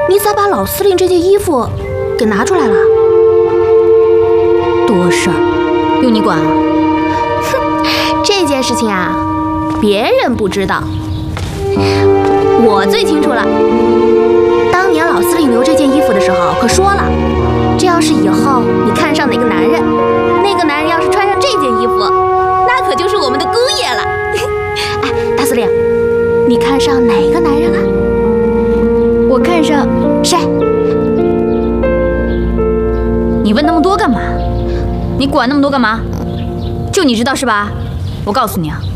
你咋把老司令这件衣服给拿出来了？ 多事儿，用你管啊？ 哼，这件事情啊，别人不知道，我最清楚了。当年老司令留这件衣服的时候，可说了，这要是以后你看上哪个男人，那个男人要是穿上这件衣服，那可就是我们的姑爷了。哎，大司令，你看上哪个男人了？ 我看上谁？ 你问那么多干嘛？你管那么多干嘛？就你知道是吧？我告诉你啊，